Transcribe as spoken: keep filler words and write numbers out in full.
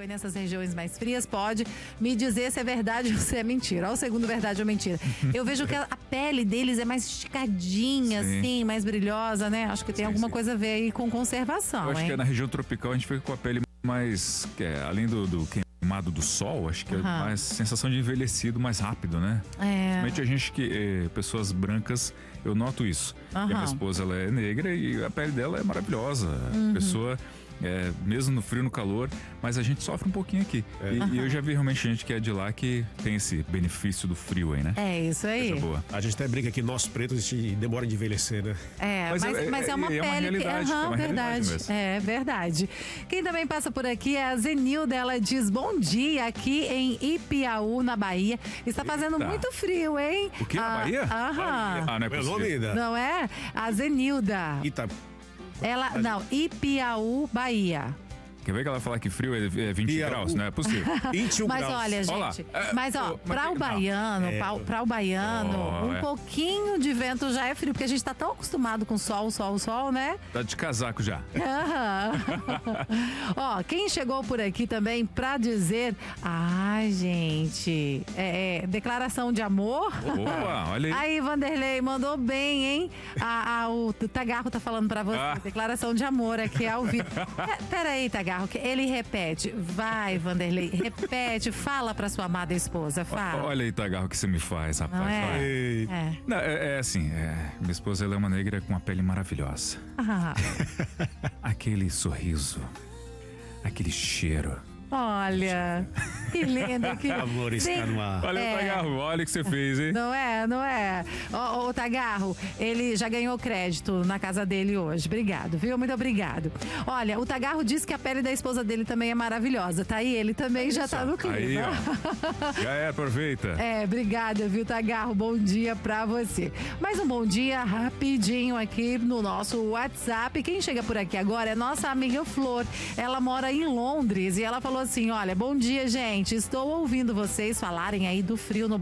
aí nessas regiões mais frias, pode me dizer se é verdade ou se é mentira. Olha o segundo verdade ou mentira. Eu vejo que a, a pele deles é mais esticadinha, sim. assim, mais brilhosa, né? Acho que tem sim, alguma sim. coisa a ver aí com conservação, Eu acho hein? que na região tropical a gente fica com a pele mais, que é, além do, do queimado do sol, acho que uhum. é mais sensação de envelhecido mais rápido, né? É. Principalmente a gente que, é, pessoas brancas, eu noto isso. Uhum. E a minha esposa, ela é negra e a pele dela é maravilhosa. Uhum. A pessoa... É, mesmo no frio, no calor, mas a gente sofre um pouquinho aqui. É. E, uhum. e eu já vi realmente gente que é de lá que tem esse benefício do frio aí, né? É isso aí. Coisa boa. A gente até brinca que nós pretos a gente demora de envelhecer, né? É, mas, mas é, mas é uma é, pele é uma realidade, que... Uhum, é uma verdade. Mesmo. É verdade. Quem também passa por aqui é a Zenilda. Ela diz bom dia aqui em Ipiaú, na Bahia. Está fazendo Eita. muito frio, hein? O que? Na ah, Bahia? Aham. Ah, não é possível. Não é? A Zenilda. Ita... Ela, não, Ipiaú, Bahia. Quer ver que ela fala que frio é vinte Piaú. graus? Não é possível. vinte e um mas graus. olha, gente, Olá. mas ó, oh, para o baiano, é. para o baiano, oh, um é. pouquinho de vento já é frio, porque a gente tá tão acostumado com sol, sol, sol, né? Tá de casaco já. Ó, quem chegou por aqui também pra dizer, ai, gente, é, é, declaração de amor. Opa, olha aí. Aí, Vanderlei, mandou bem, hein? A, a, o Tagarro tá falando pra você, ah. declaração de amor aqui ao vivo. É, peraí, Tagarro. Ele repete, vai, Vanderlei, repete, fala pra sua amada esposa, fala. Olha aí, Tagarro, o que você me faz, rapaz. Não é? É. Não, é, é assim, é, minha esposa ela é uma negra com uma pele maravilhosa. Ah. Aquele sorriso, aquele cheiro. Olha, que lindo. Que... Amor está no ar. Olha é. o Tagarro, olha o que você fez, hein? Não é, não é. Ô, ô, Tagarro, ele já ganhou crédito na casa dele hoje. Obrigado, viu? Muito obrigado. Olha, o Tagarro disse que a pele da esposa dele também é maravilhosa, tá aí? Ele também já tá no clima. Aí, ó. Já é, aproveita. É, obrigada, viu, Tagarro? Bom dia pra você. Mais um bom dia rapidinho aqui no nosso WhatsApp. Quem chega por aqui agora é nossa amiga Flor. Ela mora em Londres e ela falou assim, olha, bom dia, gente, estou ouvindo vocês falarem aí do frio no